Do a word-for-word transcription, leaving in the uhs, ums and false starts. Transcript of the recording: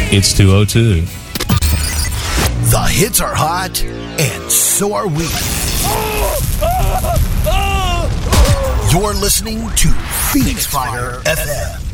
It's two oh two. The hits are hot, and so are we. You're listening to Phoenix Fire F M.